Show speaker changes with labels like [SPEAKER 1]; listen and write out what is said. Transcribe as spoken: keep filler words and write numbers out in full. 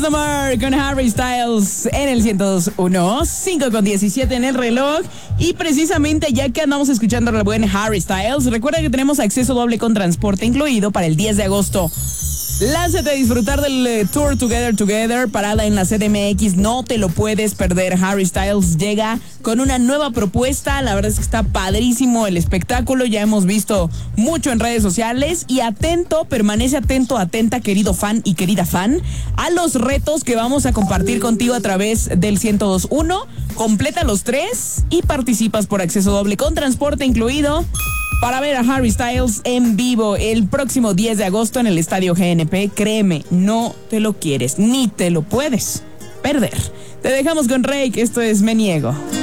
[SPEAKER 1] The Mark con Harry Styles en el ciento dos punto uno, cinco con diecisiete en el reloj. Y precisamente ya que andamos escuchando al buen Harry Styles, recuerda que tenemos acceso doble con transporte incluido para el diez de agosto. Lánzate a disfrutar del eh, Tour Together Together, parada en la C D M X, no te lo puedes perder. Harry Styles llega con una nueva propuesta, la verdad es que está padrísimo el espectáculo, ya hemos visto mucho en redes sociales y atento, permanece atento, atenta querido fan y querida fan, a los retos que vamos a compartir contigo a través del ciento dos punto uno, completa los tres y participas por acceso doble con transporte incluido para ver a Harry Styles en vivo el próximo diez de agosto en el Estadio G N P. Créeme, no te lo quieres, ni te lo puedes perder. Te dejamos con Rake, esto es Me Niego.